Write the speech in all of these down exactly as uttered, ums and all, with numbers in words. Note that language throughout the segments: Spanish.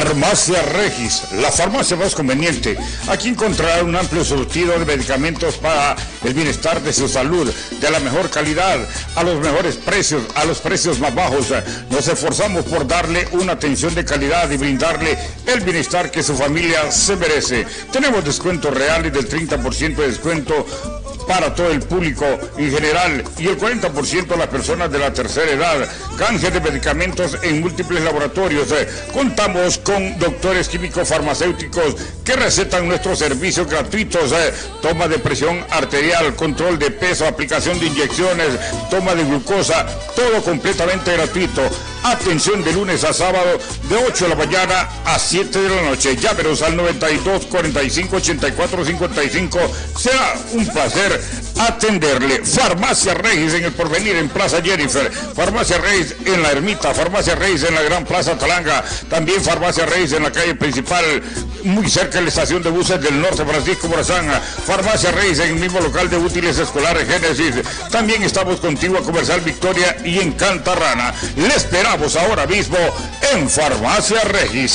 Farmacia Regis, la farmacia más conveniente. Aquí encontrará un amplio surtido de medicamentos para el bienestar de su salud, de la mejor calidad, a los mejores precios, a los precios más bajos. Nos esforzamos por darle una atención de calidad y brindarle el bienestar que su familia se merece. Tenemos descuentos reales del treinta por ciento de descuento para todo el público en general y el cuarenta por ciento a las personas de la tercera edad. Canje de medicamentos en múltiples laboratorios. Eh, contamos con doctores químicos farmacéuticos que recetan nuestros servicios gratuitos. Eh, toma de presión arterial, control de peso, aplicación de inyecciones, toma de glucosa, todo completamente gratuito. Atención de lunes a sábado de ocho de la mañana a siete de la noche. Llámenos al noventa y dos, cuarenta y cinco, ochenta y cuatro, cincuenta y cinco. Será un placer atenderle. Farmacia Regis en el Porvenir, en Plaza Jennifer. Farmacia Regis en la Ermita. Farmacia Regis en la Gran Plaza Talanga. También Farmacia Regis en la calle principal, muy cerca de la estación de buses del norte, Francisco Morazán. Farmacia Regis en el mismo local de útiles escolares Génesis. También estamos contigo a Comercial Victoria y en Cantarrana. Le esperamos ahora mismo en Farmacia Regis.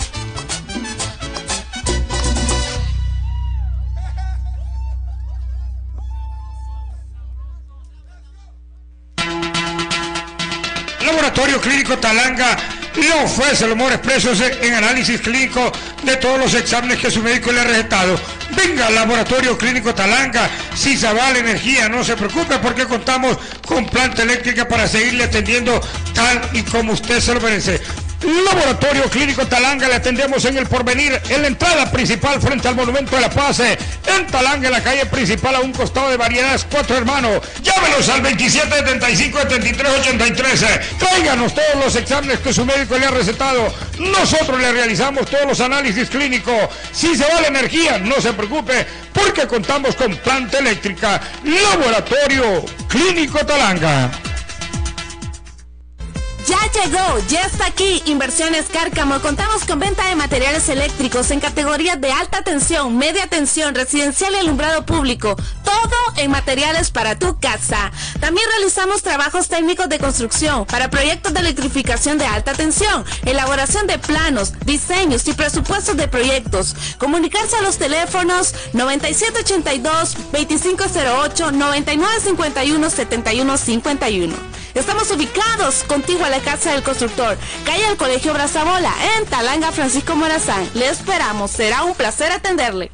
Laboratorio Clínico Talanga le ofrece los mejores precios en análisis clínico de todos los exámenes que su médico le ha recetado. Venga al Laboratorio Clínico Talanga, si se va la energía, no se preocupe porque contamos con planta eléctrica para seguirle atendiendo tal y como usted se lo merece. Laboratorio Clínico Talanga, le atendemos en el Porvenir, en la entrada principal frente al Monumento de la Paz, en Talanga, en la calle principal, a un costado de Variedades Cuatro Hermanos. Llámenos al veintisiete setenta y cinco, setenta y tres ochenta y tres. Tráiganos todos los exámenes que su médico le ha recetado. Nosotros le realizamos todos los análisis clínicos. Si se va la energía, no se preocupe porque contamos con planta eléctrica. Laboratorio Clínico Talanga. Ya llegó, ya está aquí, Inversiones Cárcamo. Contamos con venta de materiales eléctricos en categorías de alta tensión, media tensión, residencial y alumbrado público. Todo en materiales para tu casa. También realizamos trabajos técnicos de construcción para proyectos de electrificación de alta tensión, elaboración de planos, diseños y presupuestos de proyectos. Comunicarse a los teléfonos noventa y siete ochenta y dos, veinticinco cero ocho, noventa y nueve cincuenta y uno, setenta y uno cincuenta y uno. Estamos ubicados contigo a la Casa del Constructor, calle del Colegio Brazabola, en Talanga, Francisco Morazán. Le esperamos, será un placer atenderle.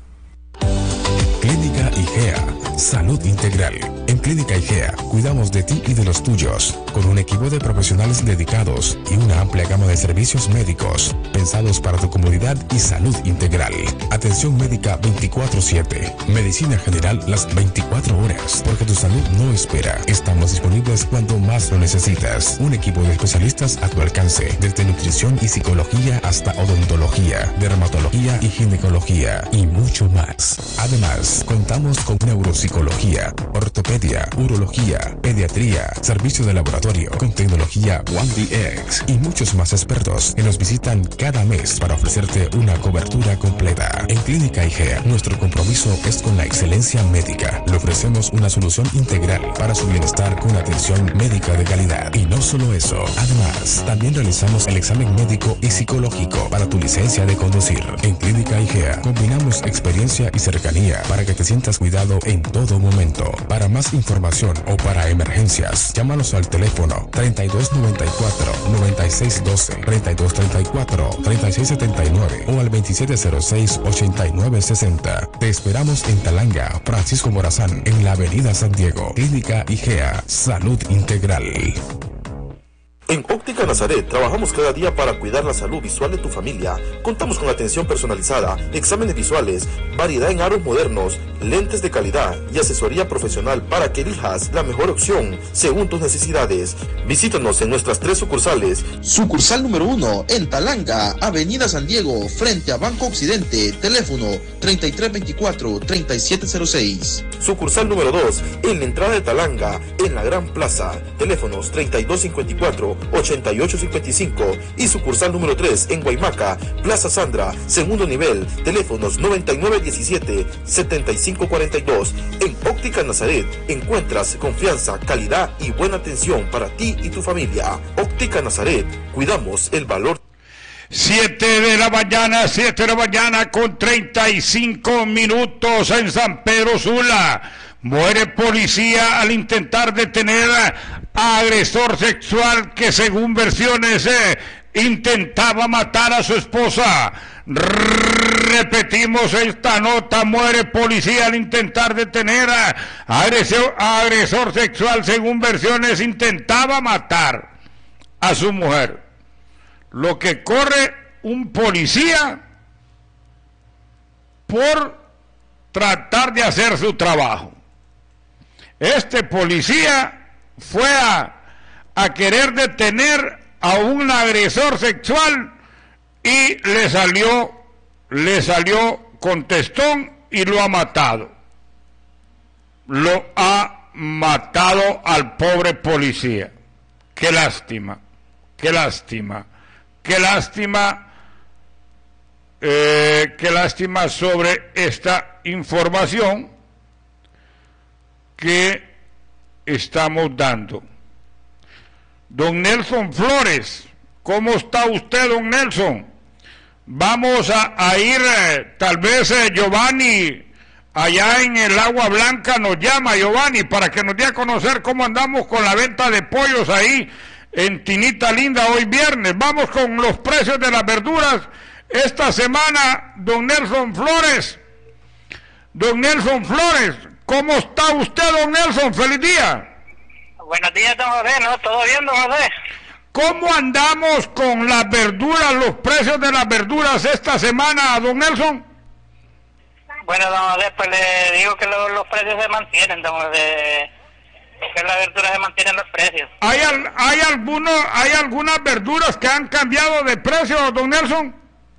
Clínica IGEA, salud integral. En Clínica IGEA cuidamos de ti y de los tuyos, con un equipo de profesionales dedicados y una amplia gama de servicios médicos pensados para tu comodidad y salud integral. Atención médica veinticuatro siete, medicina general las veinticuatro horas, porque tu salud no espera. Estamos disponibles cuando más lo necesitas. Un equipo de especialistas a tu alcance, desde nutrición y psicología hasta odontología, dermatología y ginecología y mucho más. Además, contamos con neuropsicología, ortopedia, urología, pediatría, servicio de laboratorio con tecnología One D X y muchos más expertos que nos visitan cada mes para ofrecerte una cobertura completa. En Clínica IGEA, nuestro compromiso es con la excelencia médica. Le ofrecemos una solución integral para su bienestar con atención médica de calidad. Y no solo eso, además, también realizamos el examen médico y psicológico para tu licencia de conducir. En Clínica IGEA combinamos experiencia y cercanía para que te sientas cuidado en todo momento. Para más información o para emergencias, llámanos al teléfono treinta y dos noventa y cuatro, noventa y seis doce, treinta y dos treinta y cuatro, treinta y seis setenta y nueve o al veintisiete cero seis, ochenta y nueve sesenta. Te esperamos en Talanga, Francisco Morazán, en la avenida San Diego. Clínica IGEA, salud integral. En Óptica Nazaret trabajamos cada día para cuidar la salud visual de tu familia. Contamos con atención personalizada, exámenes visuales, variedad en aros modernos, lentes de calidad y asesoría profesional para que elijas la mejor opción según tus necesidades. Visítanos en nuestras tres sucursales. Sucursal número uno en Talanga, Avenida San Diego, frente a Banco Occidente. Teléfono treinta y tres veinticuatro, treinta y siete cero seis. Sucursal número dos en la entrada de Talanga, en la Gran Plaza. Teléfonos treinta y dos cincuenta y cuatro, ochenta y ocho cincuenta y cinco y sucursal número tres en Guaymaca, Plaza Sandra, segundo nivel, teléfonos noventa y nueve diecisiete, setenta y cinco cuarenta y dos. En Óptica Nazaret encuentras confianza, calidad y buena atención para ti y tu familia. Óptica Nazaret, cuidamos el valor. Siete de la mañana, siete de la mañana con treinta y cinco minutos en San Pedro Sula. Muere policía al intentar detener a agresor sexual que según versiones eh, intentaba matar a su esposa. Repetimos esta nota: muere policía al intentar detener a agresor, a agresor sexual según versiones intentaba matar a su mujer. Lo que corre un policía por tratar de hacer su trabajo. Este policía fue a, a querer detener a un agresor sexual y le salió, le salió contestón y lo ha matado. Lo ha matado al pobre policía. Qué lástima, qué lástima, qué lástima, eh, qué lástima sobre esta información que estamos dando. Don Nelson Flores, ¿cómo está usted, don Nelson? Vamos a, a ir, eh, tal vez eh, Giovanni, allá en el Agua Blanca nos llama, Giovanni, para que nos dé a conocer cómo andamos con la venta de pollos ahí en Tinita Linda hoy viernes. Vamos con los precios de las verduras esta semana, don Nelson Flores. Don Nelson Flores, ¿cómo está usted, don Nelson? ¡Feliz día! Buenos días, don José, ¿no? ¿Todo bien, don José? ¿Cómo andamos con las verduras, los precios de las verduras esta semana, don Nelson? Bueno, don José, pues le digo que lo, los precios se mantienen, don José, que las verduras se mantienen los precios. ¿Hay, al, hay, alguno, ¿Hay algunas verduras que han cambiado de precio, don Nelson?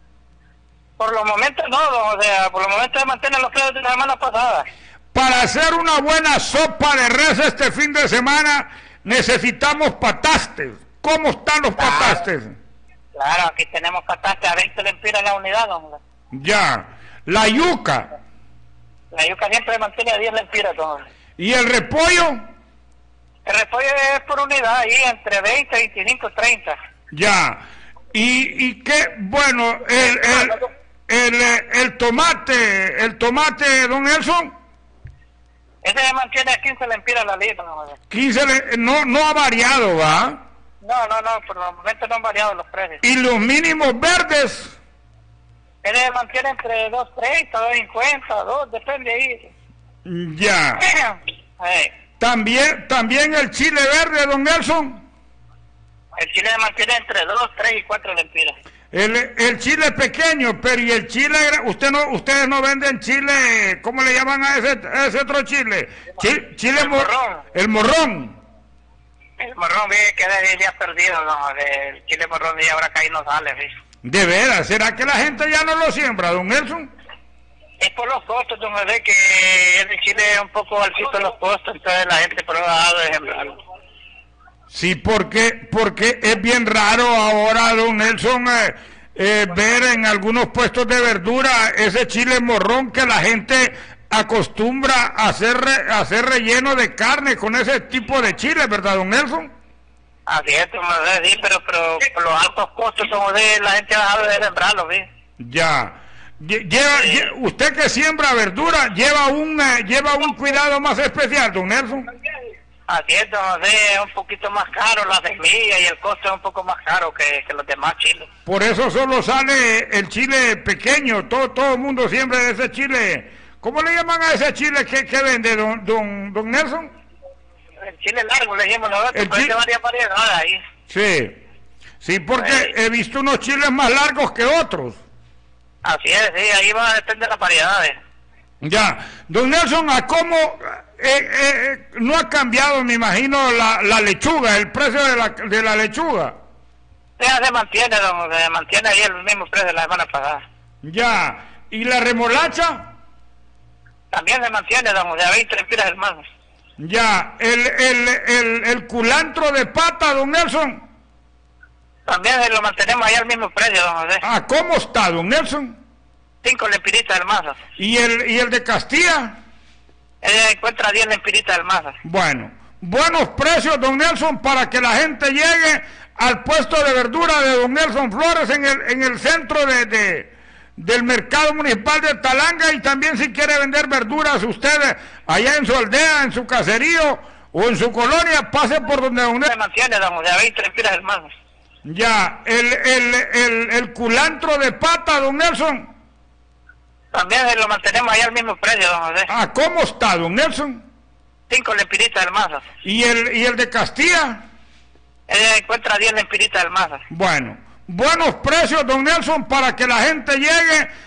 Por los momentos no, don José, por los momentos se mantienen los precios de la semana pasada. Para hacer una buena sopa de res este fin de semana necesitamos patastes. ¿Cómo están los claro, patastes? Claro, aquí tenemos patastes a veinte lempiras la unidad, don José. Ya. La yuca. La yuca siempre se mantiene a diez lempiras, don José. ¿Y el repollo? El repollo es por unidad, ahí entre veinte, veinticinco, treinta. Ya. ¿Y, y qué? Bueno, el, el, el, el, el tomate, el tomate, don Nelson. Ese se mantiene a quince lempiras la libra, don José. quince, no, no ha variado, ¿va? No, no, no, por el momento no han variado los precios. ¿Y los mínimos verdes? Él se mantiene entre dos treinta, dos cincuenta, dos, depende ahí. Ya. Hey. También, también el chile verde, don Nelson. El chile se mantiene entre dos, tres y cuatro lempiras. El, el chile pequeño, pero y el chile, usted no, ustedes no venden chile, ¿cómo le llaman a ese, a ese otro chile? Chile, chile el morrón. El morrón. El morrón, ve que ya perdido, no, el chile morrón y ahora que ahí no sale, ¿sí? De veras, ¿será que la gente ya no lo siembra, don Nelson? Es por los costos, don José, que el chile es un poco altito en los costos, entonces la gente por ha dejado de sembrarlo. Sí, porque, porque es bien raro ahora, don Nelson, eh, eh, ver en algunos puestos de verdura ese chile morrón que la gente acostumbra a hacer, a hacer relleno de carne con ese tipo de chile, ¿verdad, don Nelson? Así es, don José, sí, pero, pero por los altos costos, don José, la gente ha dejado de sembrarlo, ¿sí? Ya. Lleva, sí. lle, usted que siembra verdura, lleva un, eh, lleva un cuidado más especial, don Nelson. Así es, don José, es un poquito más caro la semilla y el costo es un poco más caro que, que los demás chiles. Por eso solo sale el chile pequeño, todo todo el mundo siembra ese chile. ¿Cómo le llaman a ese chile que, que vende, don, don, don Nelson? El chile largo le decimos nosotros, el pero chile... hay varias variedades ahí. Sí, sí, porque sí. he visto unos chiles más largos que otros. Así es, sí, ahí va a depender de las variedades. Ya, don Nelson, ¿a cómo eh, eh, no ha cambiado, me imagino, la, la lechuga, el precio de la, de la lechuga? Ya se mantiene, don, se mantiene ahí el mismo precio de la semana pasada. Ya, ¿y la remolacha? También se mantiene, don, de veinte lempiras hermanos. Ya, el, el, el, el culantro de pata, don Nelson. También lo mantenemos ahí al mismo precio, don José. Ah, ¿cómo está, don Nelson? Cinco lempiritas del mazo. ¿Y el, y el de Castilla? Él encuentra diez lempiritas del mazo. Bueno, buenos precios, don Nelson, para que la gente llegue al puesto de verdura de don Nelson Flores en el, en el centro de, de, del mercado municipal de Talanga, y también si quiere vender verduras usted allá en su aldea, en su caserío o en su colonia, pase por donde don Nelson. Se mantiene, don José, a veinte lempiras el mazo. Ya, el, el, el, el culantro de pata, don Nelson. También lo mantenemos allá al mismo precio, don José. Ah, ¿cómo está, don Nelson? Cinco lempiritas del mazo. ¿Y el, y el de Castilla? Ella encuentra diez lempiritas del mazo. Bueno, buenos precios, don Nelson, para que la gente llegue